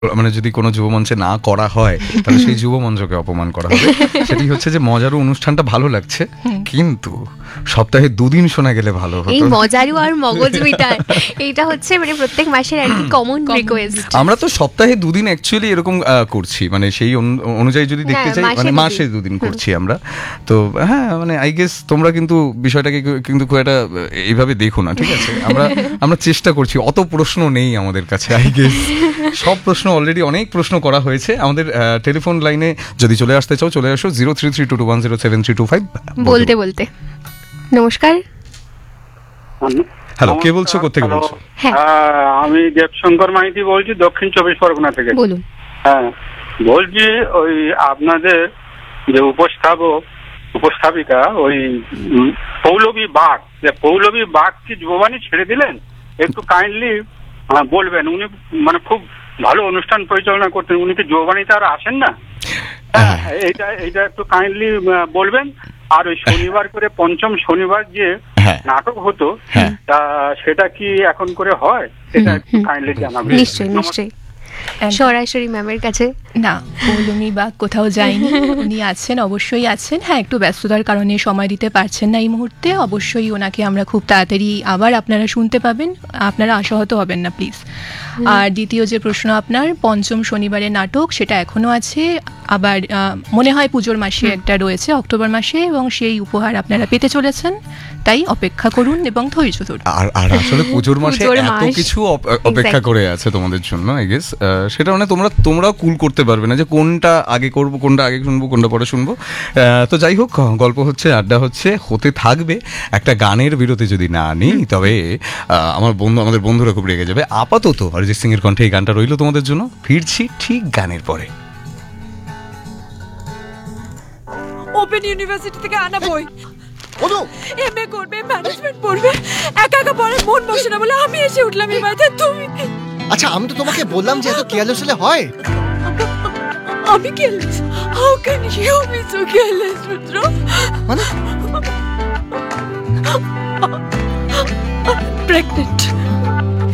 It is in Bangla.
মানে যদি কোনো যুব মঞ্চে না করা হয় তাহলে সেই যুব মঞ্চকে অপমান করা হবে। সেটি হচ্ছে যে মজারু অনুষ্ঠানটা ভালো লাগছে, কিন্তু সপ্তাহে 2 দিন শোনা গেলে ভালো হতো। এই মজারু আর মগজ মিটার এইটা হচ্ছে মানে প্রত্যেক মাসের আর কি কমন রিকোয়েস্ট। আমরা তো সপ্তাহে 2 দিন অ্যাকচুয়ালি এরকম করছি, মানে সেই অনুযায়ী যদি দেখতে চাই মানে মাসে 2 দিন করছি আমরা। তো হ্যাঁ, মানে আই গেস তোমরা কিন্তু বিষয়টাকে কিন্তু খুব একটা এইভাবে দেখো না, ঠিক আছে? আমরা চেষ্টা করছি, অত প্রশ্ন নেই আমাদের কাছে। আই গেস সব প্রশ্ন অলরেডি অনেক প্রশ্ন করা হয়েছে। আমাদের টেলিফোন লাইনে যদি চলে আসতে চাও চলে আসো 033221073225 বলতে বলতে। নমস্কার, হ্যালো, কে বলছো, কোথেকে বলছো? হ্যাঁ, আমি দেবশঙ্কর মাইতি বলছি, দক্ষিণ 24 পরগনা থেকে। বলুন। হ্যাঁ, বলছি ওই আপনাদের যে উপস্থাপিকা ওই পৌলবী বাগ কি যুববাণী ছেড়ে দিলেন? একটু কাইন্ডলি বলবেন। উনি মানে খুব ভালো অনুষ্ঠান পরিচালনা করতেন, উনি কি যুববাণীতে আর আসেন না? এইটা একটু কাইন্ডলি বলবেন। আর ওই শনিবার করে পঞ্চম শনিবার যে নাটক হতো তা সেটা কি এখন করে হয়? এটা একটু কাইন্ডলি জানাবেন। নিশ্চয়ই সরাসরি ম্যামের কাছে। না, পৌলমী বা কোথাও যায়নি, উনি আছেন, অবশ্যই আছেন। হ্যাঁ, একটু ব্যস্ততার কারণে সময় দিতে পারছেন না এই মুহূর্তে। অবশ্যই ওনাকে আমরা খুব তাড়াতাড়ি আবার আপনারা শুনতে পাবেন, আপনারা আশাহত হবেন না প্লিজ। আর দ্বিতীয় যে প্রশ্ন আপনার, পঞ্চম শনিবারের নাটক সেটা এখনো আছে, আবার মনে হয় পুজোর মাসে একটা রয়েছে অক্টোবর মাসে, এবং সেই উপহার আপনারা পেতে চলেছেন। তাই অপেক্ষা করুন এবং ধৈর্য ধরুন। আর আসলে পুজোর মাসে এত কিছু অপেক্ষা করে আছে তোমাদের জন্য। আই গেস সেটা মানে তোমরাও কুল করতে পারবে না যে কোনটা আগে করবো, কোনটা আগে শুনবো, কোনটা পরে শুনবো। তো যাই হোক, গল্প হচ্ছে, আড্ডা হতে থাকবে। একটা গানের বিরতি যদি না নিই তবে আমাদের বন্ধুরা খুব রেগে যাবে। আপাতত অরিজিৎ সিং এর কণ্ঠে এই গানটা রইল তোমাদের জন্য। ফিরছি ঠিক গানের পরে। ওপেন ইউনিভার্সিটি থেকে আনা বই, এমএ করবে, ম্যানেজমেন্ট পড়বে, একা একা পড়ে মন বসে না বলে আমি এসে উঠলাম এই বাড়িতে। তুমি আচ্ছা, আমি তো তোমাকে বললাম যে এত কেয়ারলেস হলে হয়। আমি careless? How can you B so careless রুদ্র? মানে প্রেগনেন্ট।